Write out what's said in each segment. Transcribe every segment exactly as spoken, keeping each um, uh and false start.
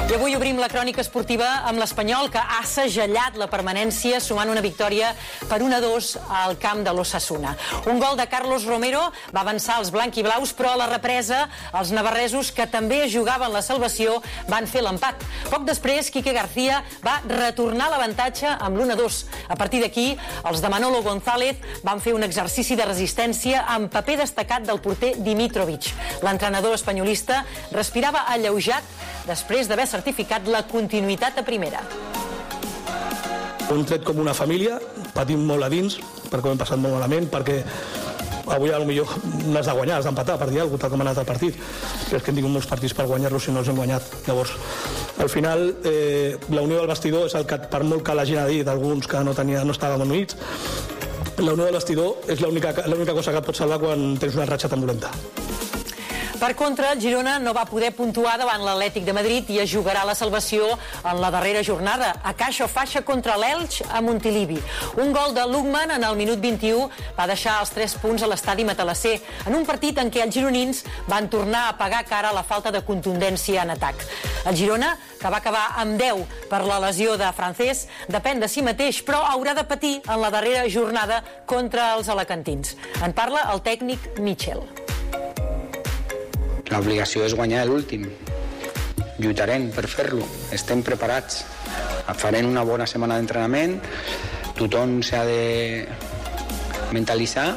I avui obrim la crònica esportiva amb l'Espanyol, que ha segellat la permanència sumant una victòria per un a dos al camp de l'Osasuna. Un gol de Carlos Romero va avançar els blanquiblaus, però a la represa els navarresos, que també jugaven la salvació, van fer l'empat. Poc després, Quique García va retornar l'avantatge amb l'u a dos. A partir d'aquí, els de Manolo González van fer un exercici de resistència amb paper destacat del porter Dimitrovic. L'entrenador espanyolista respirava alleujat després d'haver certificat la continuïtat a primera. Un tret com una família, patim molt a dins, perquè ho hem passat molt malament, perquè avui potser n'has de guanyar, has d'empatar per dir alguna cosa, tal com ha anat el partit. Però és que hem tingut molts partits per guanyar-los i no els hem guanyat. Llavors, al final, eh, la unió del vestidor és el que, per molt que l'hagin dit d'alguns que no, tenia, no estàvem units, la unió del vestidor és l'única cosa que et pot salvar quan tens una ratxa tan dolenta. Per contra, el Girona no va poder puntuar davant l'Atlètic de Madrid i es jugarà la salvació en la darrera jornada, a caixa o faixa contra l'Elx a Montilivi. Un gol de Lukman en el minut vint-i-u va deixar els tres punts a l'estadi Matalasser, en un partit en què els gironins van tornar a pagar cara a la falta de contundència en atac. El Girona, que va acabar amb deu per la lesió de Francés, depèn de si mateix, però haurà de patir en la darrera jornada contra els alacantins. En parla el tècnic Michel. L'obligació és guanyar l'últim. Lluitarem per fer-lo. Estem preparats. Farem una bona setmana d'entrenament. Tothom s'ha de mentalitzar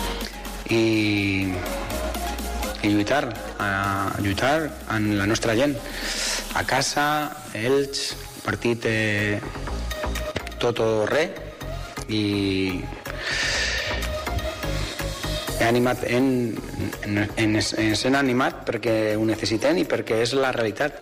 i, i lluitar. A lluitar amb la nostra gent. A casa, ells, partit eh, tot o res. I he animat en, en, en, en ser animat perquè ho necessitem i perquè és la realitat.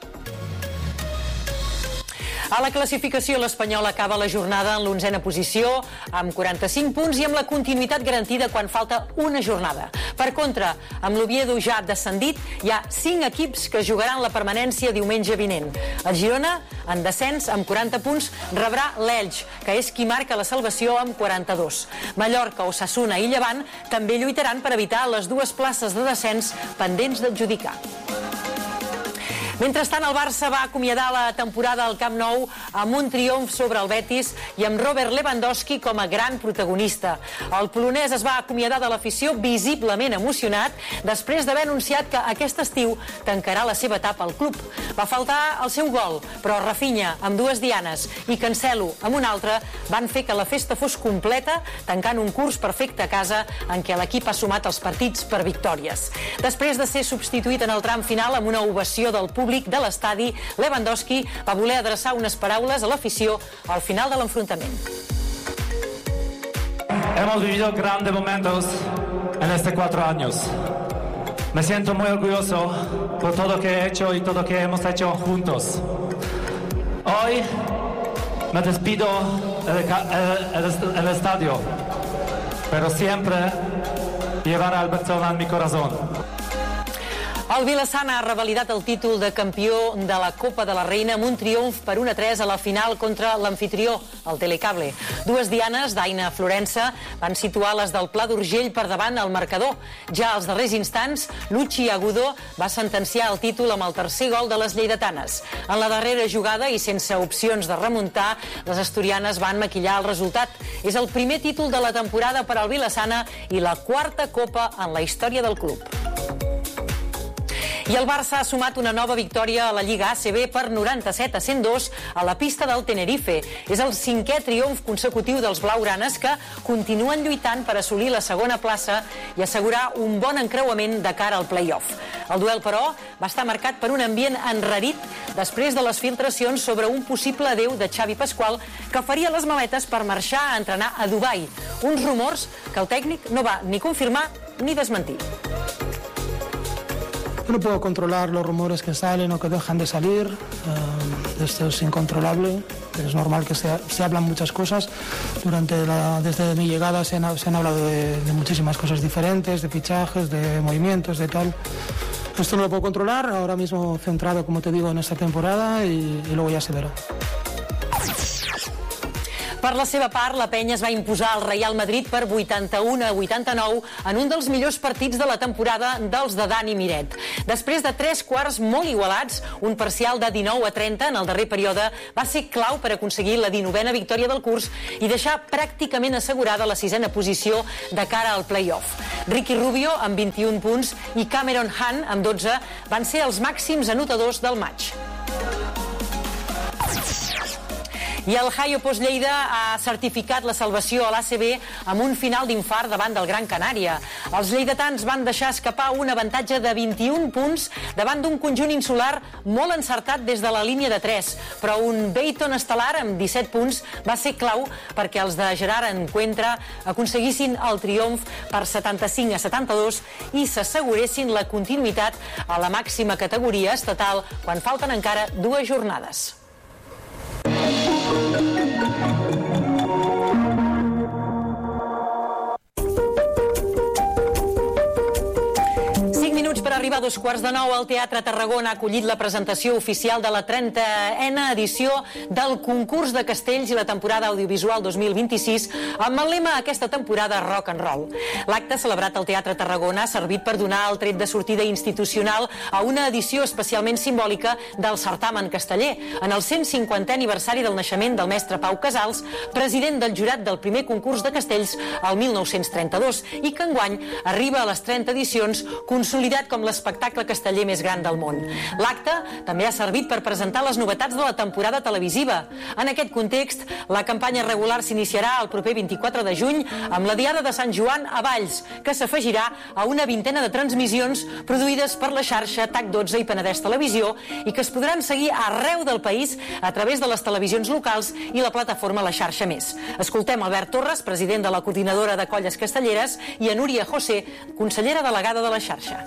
A la classificació, l'Espanyol acaba la jornada en l'onzena posició, amb quaranta-cinc punts i amb la continuïtat garantida quan falta una jornada. Per contra, amb l'Oviedo ja descendit, hi ha cinc equips que jugaran la permanència diumenge vinent. El Girona, en descens, amb quaranta punts, rebrà l'Elx, que és qui marca la salvació amb quaranta-dos. Mallorca, Osasuna i Llevant també lluitaran per evitar les dues places de descens pendents d'adjudicar. Mentrestant, el Barça va acomiadar la temporada al Camp Nou amb un triomf sobre el Betis i amb Robert Lewandowski com a gran protagonista. El polonès es va acomiadar de l'afició visiblement emocionat després d'haver anunciat que aquest estiu tancarà la seva etapa al club. Va faltar el seu gol, però Rafinha, amb dues dianes, i Cancelo, amb una altra, van fer que la festa fos completa, tancant un curs perfecte a casa en què l'equip ha sumat els partits per victòries. Després de ser substituït en el tram final amb una ovació del públic de l'estadi, Lewandowski va voler adreçar unes paraules a l'afició al final de l'enfrontament. Hemos vivido grandes momentos en estos cuatro años. Me siento muy orgulloso por todo lo que he hecho y todo lo que hemos hecho juntos. Hoy me despido del estadio, pero siempre llevaré al Barcelona en mi corazón. El Vilassana ha revalidat el títol de campió de la Copa de la Reina amb un triomf per un a tres a la final contra l'amfitrió, el Telecable. Dues dianes d'Aina Florença van situar les del Pla d'Urgell per davant al marcador. Ja als darrers instants, Luchi Agudo va sentenciar el títol amb el tercer gol de les lleidatanes. En la darrera jugada i sense opcions de remuntar, les asturianes van maquillar el resultat. És el primer títol de la temporada per al Vilassana i la quarta Copa en la història del club. I el Barça ha sumat una nova victòria a la Lliga A C B per noranta-set a cent dos a la pista del Tenerife. És el cinquè triomf consecutiu dels blaugranes, que continuen lluitant per assolir la segona plaça i assegurar un bon encreuament de cara al play-off. El duel, però, va estar marcat per un ambient enrarit després de les filtracions sobre un possible adeu de Xavi Pasqual, que faria les maletes per marxar a entrenar a Dubai. Uns rumors que el tècnic no va ni confirmar ni desmentir. Yo no puedo controlar los rumores que salen o que dejan de salir, uh, esto es incontrolable, es normal que se, se hablan muchas cosas. Durante la, desde mi llegada se han, se han hablado de, de muchísimas cosas diferentes, de fichajes, de movimientos, de tal. Esto no lo puedo controlar, ahora mismo centrado, como te digo, en esta temporada y, y luego ya se verá. Per la seva part, la penya es va imposar al Real Madrid per vuitanta-un a vuitanta-nou en un dels millors partits de la temporada dels de Dani Miret. Després de tres quarts molt igualats, un parcial de dinou a trenta en el darrer període va ser clau per aconseguir la dinovena victòria del curs i deixar pràcticament assegurada la sisena posició de cara al play-off. Ricky Rubio, amb vint-i-un punts, i Cameron Hunt, amb dotze, van ser els màxims anotadors del maig. I el Hayo Post Lleida ha certificat la salvació a l'A C B amb un final d'infart davant del Gran Canària. Els lleidatans van deixar escapar un avantatge de vint-i-un punts davant d'un conjunt insular molt encertat des de la línia de tres, però un Beiton estel·lar amb disset punts va ser clau perquè els de Gerard Encuentra aconseguissin el triomf per setanta-cinc a setanta-dos i s'asseguressin la continuïtat a la màxima categoria estatal quan falten encara dues jornades. Per arribar a dos quarts de nou, el Teatre Tarragona ha acollit la presentació oficial de la trentaena edició del concurs de castells i la temporada audiovisual dos mil vint-i-sis amb el lema aquesta temporada Rock and Roll. L'acte celebrat al Teatre Tarragona ha servit per donar el tret de sortida institucional a una edició especialment simbòlica del certamen casteller, en el cent cinquantè aniversari del naixement del mestre Pau Casals, president del jurat del primer concurs de castells el mil nou-cents trenta-dos, i que enguany arriba a les trenta edicions consolidat com l'espectacle casteller més gran del món. L'acte també ha servit per presentar les novetats de la temporada televisiva. En aquest context, la campanya regular s'iniciarà el proper vint-i-quatre de juny amb la Diada de Sant Joan a Valls, que s'afegirà a una vintena de transmissions produïdes per la xarxa TAC dotze i Penedès Televisió i que es podran seguir arreu del país a través de les televisions locals i la plataforma La Xarxa Més. Escoltem Albert Torres, president de la Coordinadora de Colles Castelleres, i a Núria José, consellera delegada de la xarxa.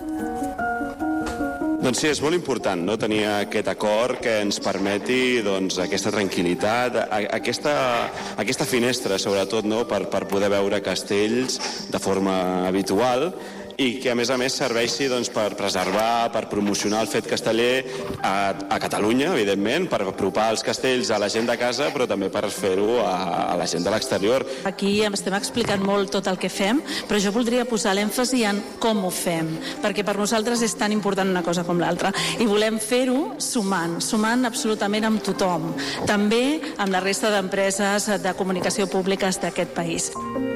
Doncs sí, és molt important, no?, tenir aquest acord que ens permeti, doncs, aquesta tranquil·litat, aquesta, aquesta finestra, sobretot, no?, per, per poder veure castells de forma habitual i que, a més a més, serveixi, doncs, per preservar, per promocionar el fet casteller a, a Catalunya, evidentment, per apropar els castells a la gent de casa, però també per fer-ho a, a la gent de l'exterior. Aquí estem explicant molt tot el que fem, però jo voldria posar l'èmfasi en com ho fem, perquè per nosaltres és tan important una cosa com l'altra, i volem fer-ho sumant, sumant absolutament amb tothom, també amb la resta d'empreses de comunicació públiques d'aquest país.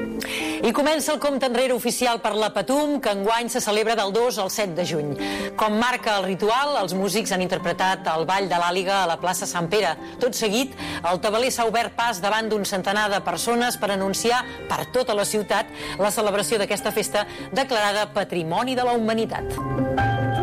I comença el compte enrere oficial per la Patum, que enguany se celebra del dos al set de juny. Com marca el ritual, els músics han interpretat el Ball de l'Àliga a la plaça Sant Pere. Tot seguit, el tabaler s'ha obert pas davant d'un centenar de persones per anunciar per tota la ciutat la celebració d'aquesta festa declarada Patrimoni de la Humanitat.